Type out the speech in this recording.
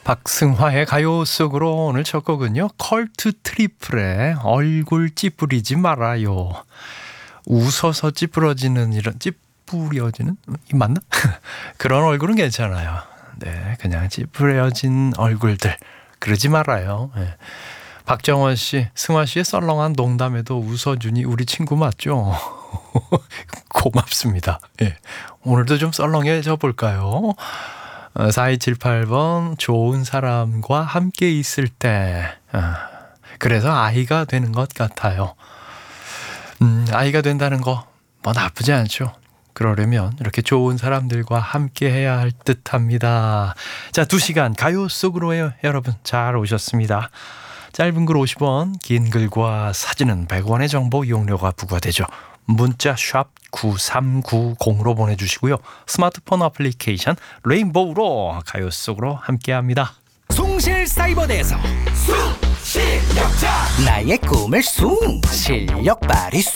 박승화의 가요 속으로 오늘 첫 곡은요, 컬트 트리플의 얼굴 찌푸리지 말아요. 웃어서 찌푸려지는 이런 찌푸려지는? 이 맞나? 그런 얼굴은 괜찮아요. 네, 그냥 찌푸려진 얼굴들 그러지 말아요. 네. 박정원 씨, 승화 씨의 썰렁한 농담에도 웃어주니 우리 친구 맞죠? 고맙습니다. 네. 오늘도 좀 썰렁해져 볼까요? 4278번 좋은 사람과 함께 있을 때 그래서 아이가 되는 것 같아요. 아이가 된다는 거 뭐 나쁘지 않죠. 그러려면 이렇게 좋은 사람들과 함께 해야 할 듯합니다. 자, 2시간 가요 속으로요. 여러분 잘 오셨습니다. 짧은 글 50원, 긴 글과 사진은 100원의 정보 이용료가 부과되죠. 문자 샵 9390으로 보내주시고요. 스마트폰 어플리케이션 레인보우로 가요 속으로 함께합니다. 송실사이버대에서 숭실력자 나의 꿈을 숭 실력 발휘 숭